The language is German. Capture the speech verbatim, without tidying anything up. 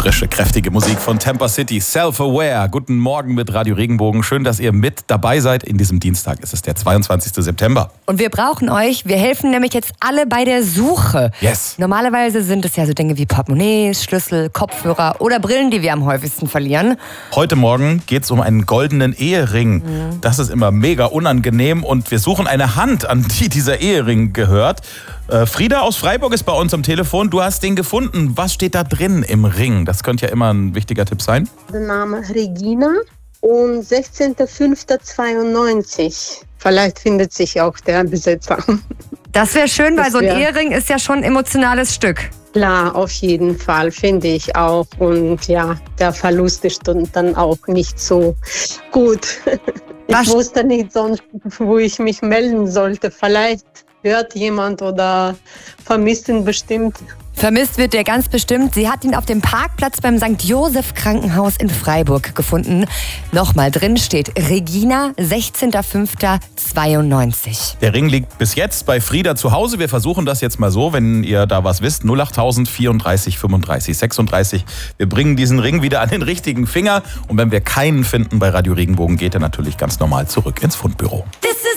Frische, kräftige Musik von Tampa City, Self-Aware. Guten Morgen mit Radio Regenbogen. Schön, dass ihr mit dabei seid. In diesem Dienstag ist es der zweiundzwanzigster September. Und wir brauchen euch. Wir helfen nämlich jetzt alle bei der Suche. Yes. Normalerweise sind es ja so Dinge wie Portemonnaies, Schlüssel, Kopfhörer oder Brillen, die wir am häufigsten verlieren. Heute Morgen geht es um einen goldenen Ehering. Mhm. Das ist immer mega unangenehm und wir suchen eine Hand, an die dieser Ehering gehört. Äh, Frieda aus Freiburg ist bei uns am Telefon. Du hast den gefunden. Was steht da drin im Ring? Das könnte ja immer ein wichtiger Tipp sein. Der Name Regina und sechzehnter fünfter zweiundneunzig. Vielleicht findet sich auch der Besitzer. Das wäre schön, weil Das so ein wär- Ehering ist ja schon ein emotionales Stück. Klar, auf jeden Fall, finde ich auch. Und ja, der Verlust ist dann auch nicht so gut. Ich Was- wusste nicht sonst, wo ich mich melden sollte. Vielleicht hört jemand oder vermisst ihn bestimmt. Vermisst wird der ganz bestimmt. Sie hat ihn auf dem Parkplatz beim Sankt Joseph Krankenhaus in Freiburg gefunden. Nochmal drin steht Regina, sechzehnter fünfter zweiundneunzig. Der Ring liegt bis jetzt bei Frieda zu Hause. Wir versuchen das jetzt mal so, wenn ihr da was wisst. null achttausend vierunddreißig fünfunddreißig sechsunddreißig. Wir bringen diesen Ring wieder an den richtigen Finger. Und wenn wir keinen finden bei Radio Regenbogen, geht er natürlich ganz normal zurück ins Fundbüro.